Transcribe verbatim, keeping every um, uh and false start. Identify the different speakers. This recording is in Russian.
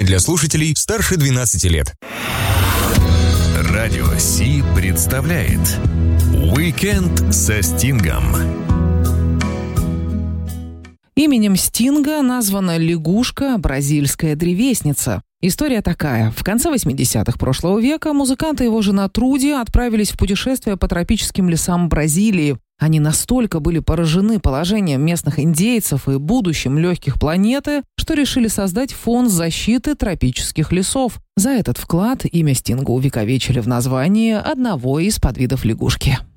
Speaker 1: для слушателей старше двенадцати лет.
Speaker 2: Радио Си представляет «Уикенд со Стингом».
Speaker 3: Именем Стинга названа лягушка «Бразильская древесница». История такая. В конце восьмидесятых прошлого века музыкант и его жена Труди отправились в путешествие по тропическим лесам Бразилии. Они настолько были поражены положением местных индейцев и будущим легких планеты, что решили создать фонд защиты тропических лесов. За этот вклад имя Стинга увековечили в названии одного из подвидов лягушки.